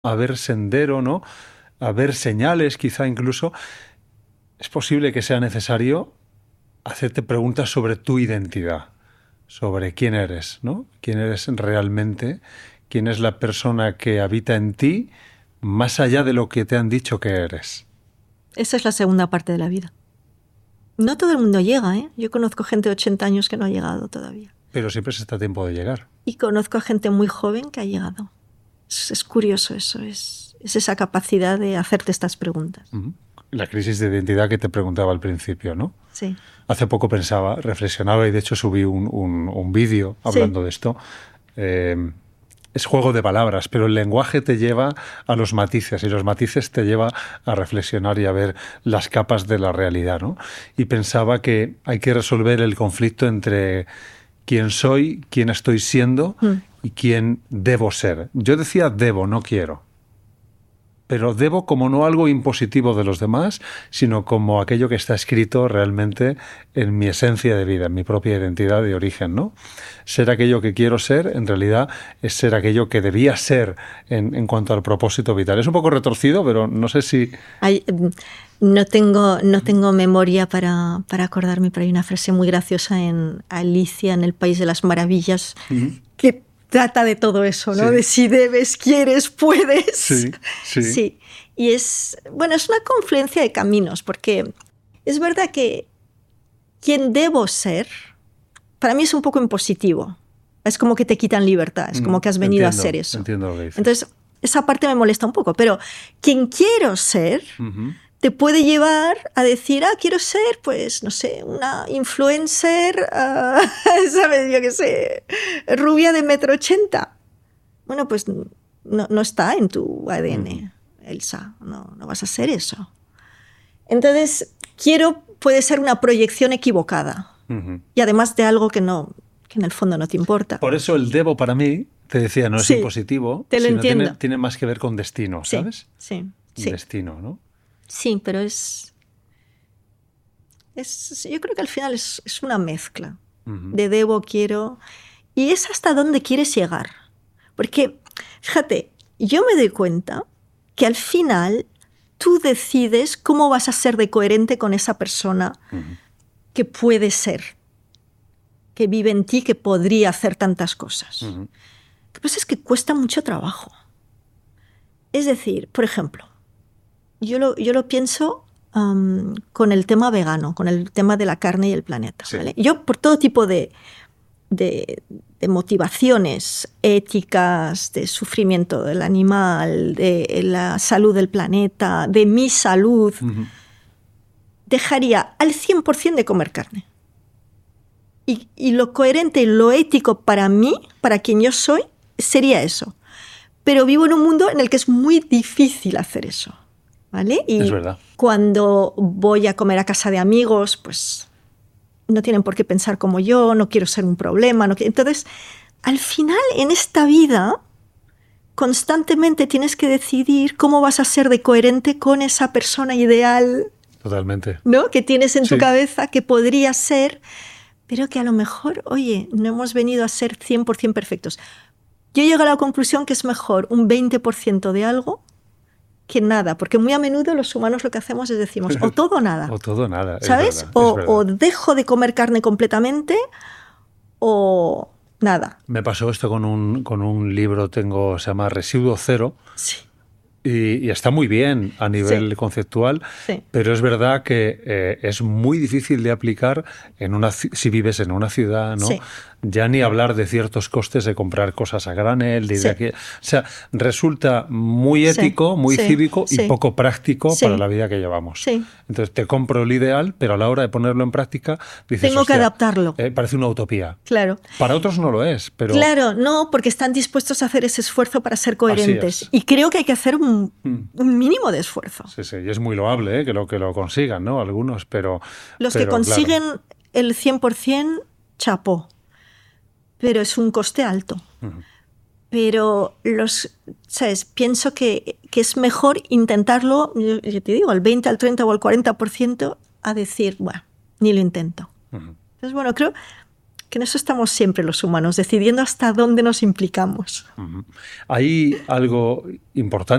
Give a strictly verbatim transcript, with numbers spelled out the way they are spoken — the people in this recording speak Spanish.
a ver sendero, ¿no? A ver señales, quizá incluso, es posible que sea necesario hacerte preguntas sobre tu identidad, sobre quién eres, ¿no? Quién eres realmente, quién es la persona que habita en ti, más allá de lo que te han dicho que eres. Esa es la segunda parte de la vida. No todo el mundo llega, ¿eh? Yo conozco gente de ochenta años que no ha llegado todavía. Pero siempre se está a tiempo de llegar. Y conozco a gente muy joven que ha llegado. Es, es curioso eso, es, es esa capacidad de hacerte estas preguntas. Uh-huh. La crisis de identidad que te preguntaba al principio, ¿no? Sí. Hace poco pensaba, reflexionaba y de hecho subí un, un, un vídeo hablando sí. de esto. Eh, es juego de palabras, pero el lenguaje te lleva a los matices y los matices te lleva a reflexionar y a ver las capas de la realidad, ¿no? Y pensaba que hay que resolver el conflicto entre quién soy, quién estoy siendo mm. y quién debo ser. Yo decía debo, no quiero. Pero debo como no algo impositivo de los demás, sino como aquello que está escrito realmente en mi esencia de vida, en mi propia identidad de origen, ¿no? Ser aquello que quiero ser, en realidad, es ser aquello que debía ser en, en cuanto al propósito vital. Es un poco retorcido, pero no sé si... Hay, no, tengo, no tengo memoria para, para acordarme, pero hay una frase muy graciosa en Alicia, en el País de las Maravillas, uh-huh. que trata de todo eso, ¿no? Sí. De si debes, quieres, puedes. Sí, sí. Sí. Y es, bueno, es una confluencia de caminos, porque es verdad que quien debo ser, para mí es un poco impositivo. Es como que te quitan libertad, es como que has venido entiendo, a ser eso. Entiendo lo que dices. Entonces, esa parte me molesta un poco, pero quien quiero ser... Uh-huh. te puede llevar a decir, ah, quiero ser, pues, no sé, una influencer, uh, ¿sabes? Yo qué sé, rubia de metro ochenta. Bueno, pues no, no está en tu A D N, uh-huh. Elsa, no, no vas a ser eso. Entonces, quiero puede ser una proyección equivocada. Uh-huh. Y además de algo que, no, que en el fondo no te importa. Por eso el debo para mí, te decía, no es sí, impositivo, te lo sino entiendo. Tiene, tiene más que ver con destino, ¿sabes? Sí, sí. sí. Destino, ¿no? Sí, pero es, es... Yo creo que al final es, es una mezcla uh-huh. de debo, quiero... Y es hasta dónde quieres llegar. Porque, fíjate, yo me doy cuenta que al final tú decides cómo vas a ser de coherente con esa persona uh-huh. que puede ser, que vive en ti, que podría hacer tantas cosas. Uh-huh. Lo que pasa es que cuesta mucho trabajo. Es decir, por ejemplo, yo lo, yo lo pienso... Um, con el tema vegano, con el tema de la carne y el planeta. Sí. ¿Vale? Yo, por todo tipo de, de, de motivaciones éticas, de sufrimiento del animal, de la salud del planeta, de mi salud, uh-huh. dejaría al cien por ciento de comer carne. Y, y lo coherente y lo ético para mí, para quien yo soy, sería eso. Pero vivo en un mundo en el que es muy difícil hacer eso. ¿Vale? Y es verdad. Cuando voy a comer a casa de amigos, pues no tienen por qué pensar como yo, no quiero ser un problema. No quiero... Entonces, al final, en esta vida, constantemente tienes que decidir cómo vas a ser de coherente con esa persona ideal. Totalmente. ¿No? Que tienes en sí. tu cabeza, que podría ser, pero que a lo mejor, oye, no hemos venido a ser cien por ciento perfectos. Yo llego a la conclusión que es mejor un veinte por ciento de algo que nada, porque muy a menudo los humanos lo que hacemos es decimos o todo o nada. O todo o nada. ¿Sabes? Es verdad, o, es verdad. o dejo de comer carne completamente o nada. Me pasó esto con un, con un libro, tengo, se llama Residuo Cero. Sí. Y, y está muy bien a nivel sí. conceptual, sí. pero es verdad que eh, es muy difícil de aplicar en una, si vives en una ciudad, ¿no? Sí. Ya ni hablar de ciertos costes de comprar cosas a granel, de, sí. de aquí, o sea, resulta muy ético, sí. muy sí. cívico sí. y poco práctico sí. para la vida que llevamos. Sí. Entonces te compro el ideal, pero a la hora de ponerlo en práctica dices, tengo que adaptarlo. Eh, parece una utopía. Claro. Para otros no lo es, pero... Claro, no, porque están dispuestos a hacer ese esfuerzo para ser coherentes. Y creo que hay que hacer un, mm. un mínimo de esfuerzo. Sí, sí, y es muy loable, ¿eh? que, lo, que lo consigan, ¿no? Algunos, pero... Los pero, que consiguen claro. el cien por ciento, chapó. Pero es un coste alto. Uh-huh. Pero los, ¿sabes? Pienso que, que es mejor intentarlo, yo, yo te digo, al veinte, al treinta o al cuarenta por ciento a decir, bueno, ni lo intento. Uh-huh. Entonces, bueno, creo, que en eso estamos siempre los humanos, decidiendo hasta dónde nos implicamos. Uh-huh. Hay algo importante